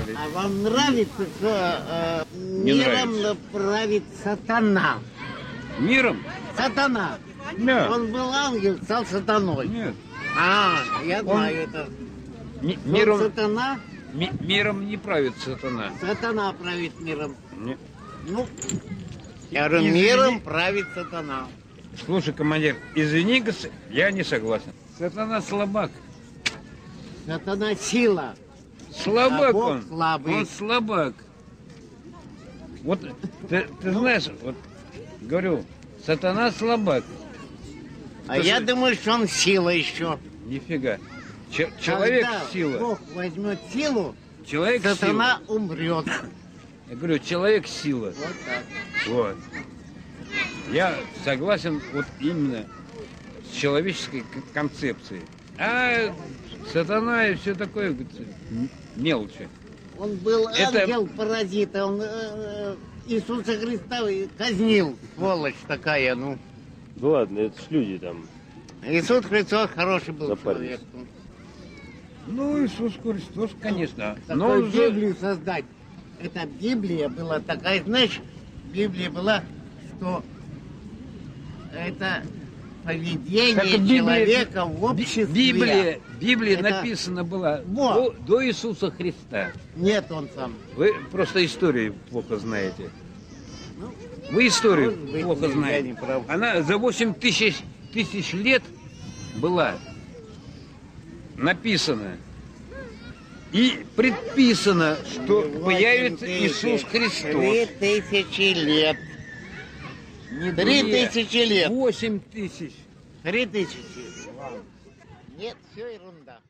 А вам нравится, что миром правит сатана? Миром? Сатана. Нет. Он был ангел, стал сатаной. Нет. Я знаю это. Миром, Сатана, миром не правит сатана. сатана правит миром. Нет. Ну, я говорю, Извини. миром правит сатана. Слушай, командир, извини, я не согласен. Сатана слабак. Сатана сила. Слабак А Бог он. слабый. Он слабак. Вот ты знаешь, вот говорю, сатана слабак. А я думаю, что он сила еще. Нифига. Человек Когда сила. Бог возьмет силу, Человек сатана сила. умрет. Я говорю, человек сила. Вот так. Вот. Я согласен вот именно с человеческой концепцией. А сатана и все такое мелочи. Он был Это- ангел-паразит, он Иисуса Христа казнил, сволочь такая, ну. Ну ладно, это ж люди там. Иисус Христос хороший был Запарились. человек. Ну, Иисус Христос, конечно. Но Такую он же- Библию создать. Эта Библия была такая, знаешь, Библия была, что это поведение Как Библия- человека в обществе. Библия Это- написана была Вот. до Иисуса Христа. Нет, он сам. Вы просто историю плохо знаете. Ну, Вы историю может быть, плохо я знаете. не прав. Она за 8 тысяч лет была написана. И предписано, что появится Иисус Христос. 3000 лет. Не 3000 лет. 8 тысяч. 3000. Нет, все ерунда.